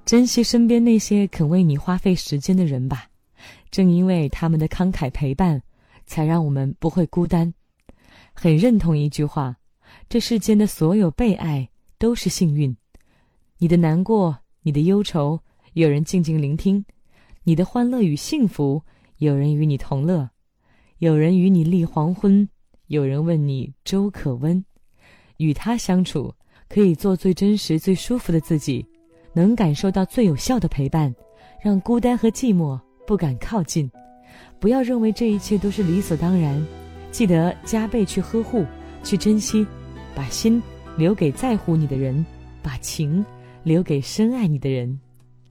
珍惜身边那些肯为你花费时间的人吧，正因为他们的慷慨陪伴，才让我们不会孤单。很认同一句话，这世间的所有被爱都是幸运。你的难过，你的忧愁，有人静静聆听；你的欢乐与幸福，有人与你同乐。有人与你立黄昏，有人问你粥可温。与他相处，可以做最真实最舒服的自己，能感受到最有效的陪伴，让孤单和寂寞不敢靠近。不要认为这一切都是理所当然，记得加倍去呵护，去珍惜，把心留给在乎你的人，把情留给深爱你的人。